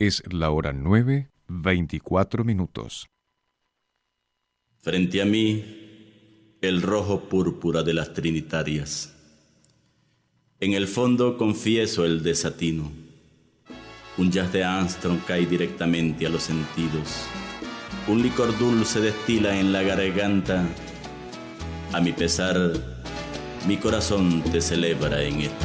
Es la hora 9:24. Frente a mí, el rojo púrpura de las trinitarias. En el fondo confieso el desatino. Un jazz de Armstrong cae directamente a los sentidos. Un licor dulce destila en la garganta. A mi pesar, mi corazón te celebra en esta